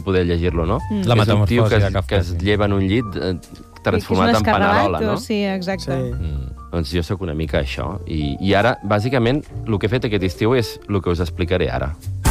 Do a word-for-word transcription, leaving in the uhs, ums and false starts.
poder llegir-lo, no? Mm. La és un tio que, metamorfosi de Kafka, que es sí. lleva en un llit eh, transformat en panerola, no? Sí, exacte. Sí. Mm. Doncs jo sóc una mica això. I, I ara, bàsicament, el que he fet aquest estiu és el que us explicaré ara.